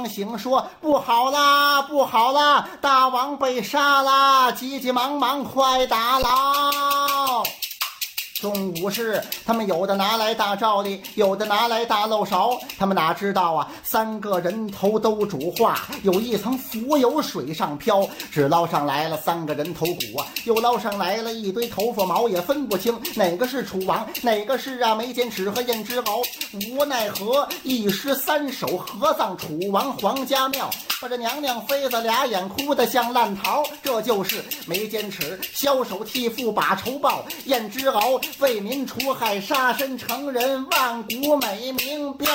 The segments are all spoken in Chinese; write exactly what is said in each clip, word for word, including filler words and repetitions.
王醒说：“不好啦，不好啦，大王被杀啦！急急忙忙快打捞！”众武士他们有的拿来大罩笠，有的拿来大漏勺，他们哪知道啊，三个人头都煮化，有一层浮油水上飘，只捞上来了三个人头骨啊，又捞上来了一堆头发毛，也分不清哪个是楚王，哪个是啊眉间齿和燕之敖。无奈何一尸三手合葬楚王皇家庙，把这娘娘妃子俩眼哭得像烂桃。这就是眉间齿枭首替父把仇报，燕之敖为民除害，杀身成仁，万古美名标。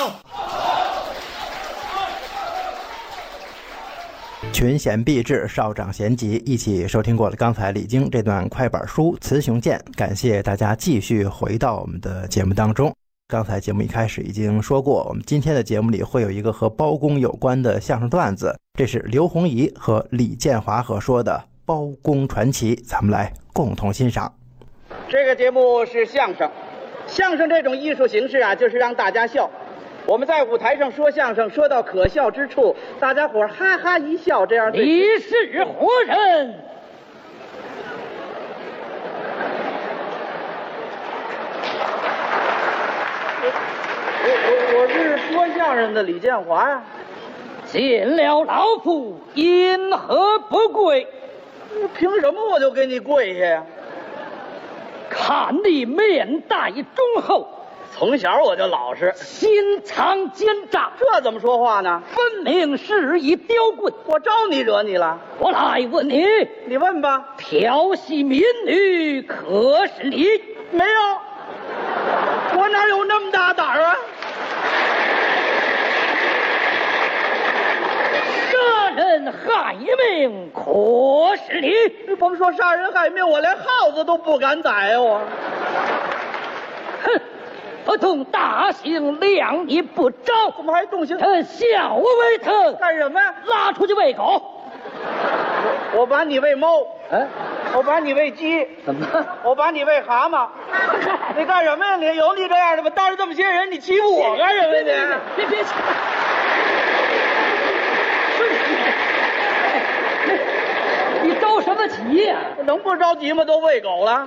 群贤毕至，少长咸集，一起收听过了刚才李菁这段快板书《雌雄剑》，感谢大家继续回到我们的节目当中。刚才节目一开始已经说过，我们今天的节目里会有一个和包公有关的相声段子，这是刘洪仪和李建华合说的包公传奇，咱们来共同欣赏。 这个节目是相声，相声这种艺术形式啊，就是让大家笑。我们在舞台上说相声，说到可笑之处，大家伙哈哈一笑，这样对。 你是活人。 我我我是说相声的李建华呀、啊。 见了老夫，因何不跪？ 凭什么我就给你跪下呀？ 看你面带忠厚， 从小我就老实， 心藏奸诈， 这怎么说话呢？ 分明是一刁棍。 我招你惹你了？ 我来问你， 你问吧。 调戏民女可是你？ 没有，我哪有那么大胆啊？ 杀人害命可是你？ 你甭说杀人害命，我连耗子都不敢宰啊！我， 哼，不动大刑，量你不招， 怎么还动刑？ 这小为疼， 干什么呀？ 拉出去喂狗。 我我把你喂猫， 嗯， 我把你喂鸡， 怎么？ 我把你喂蛤蟆，你干什么呀？你有你这样的吗？当着这么些人，你欺负我干什么呀？ 别别别！你着什么急呀、 啊？能不着急吗？都喂狗了。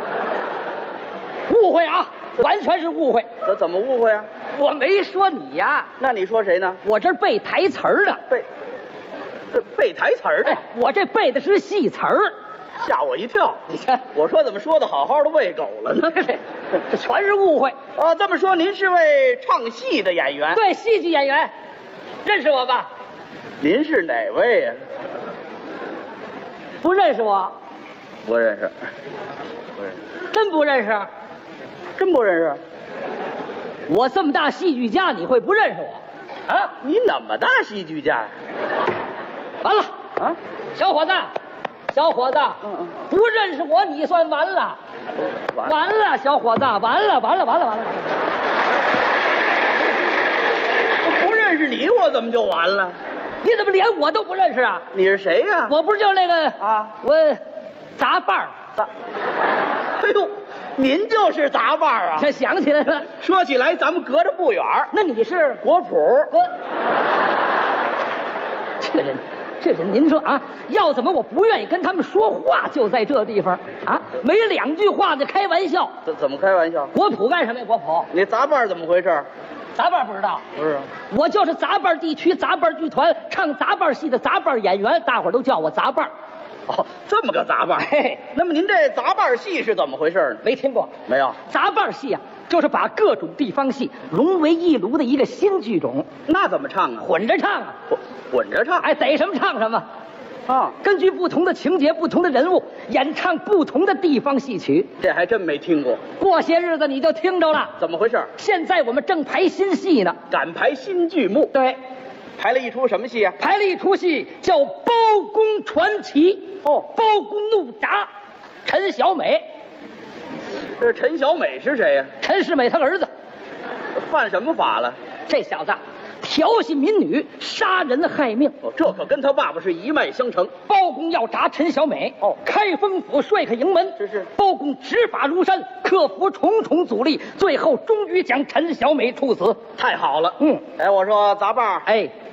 误会啊，完全是误会。 这怎么误会啊？ 我没说你呀。 那你说谁呢？ 我这背台词儿的。 背，这背台词儿的、 哎。我这背的是戏词儿， 吓我一跳。你看，我说怎么说的好好的喂狗了呢？ 这全是误会。 哦，这么说您是位唱戏的演员？ 对，戏剧演员，认识我吧？ 您是哪位呀、啊？ 不认识我？ 不认识，不认识， 真不认识， 真不认识。 我这么大戏剧家，你会不认识我？啊？ 你怎么大戏剧家呀？ 完了啊， 小伙子，小伙子， 嗯嗯， 不认识我，你算完了， 完完了，小伙子，完了，完了，完了，完了。 我不认识你，我怎么就完了？ 你怎么连我都不认识啊？ 你是谁呀、啊？ 我不是就是那个啊， 我杂伴儿。 杂，哎呦，您就是杂伴儿啊！ 这想起来了。 说起来，咱们隔着不远。 那你是国谱？ 我这人，这人，您说啊，要怎么我不愿意跟他们说话，就在这地方啊，没两句话就开玩笑。 怎怎么开玩笑？ 国谱干什么呀？国谱？ 你杂伴怎么回事？ 杂伴不知道？ 不是， 我就是杂伴地区杂伴剧团唱杂伴戏的杂伴演员，大伙儿都叫我杂伴。 哦，这么个杂伴。 嘿， 那么您这杂伴戏是怎么回事呢？ 没听过？ 没有。 杂伴戏啊，就是把各种地方戏融为一炉的一个新剧种。 那怎么唱啊？ 混着唱啊， 混混着唱。 哎，逮什么唱什么。 啊， 根据不同的情节、不同的人物，演唱不同的地方戏曲。 这还真没听过。 过些日子你就听着了。 怎么回事？ 现在我们正排新戏呢， 赶排新剧目。 对， 排了一出什么戏啊？ 排了一出戏叫《包公传奇》。 哦， 包公怒铡，陈小美。 这陈小美是谁呀、啊？ 陈世美他儿子。 犯什么法了？ 这小子调戏民女，杀人害命。 哦，这可跟他爸爸是一脉相承。 包公要铡陈小美， 哦， 开封府帅克营门。 是是。 包公执法如山，克服重重阻力，最后终于将陈小美处死。 太好了。 嗯， 哎，我说杂伴， 哎，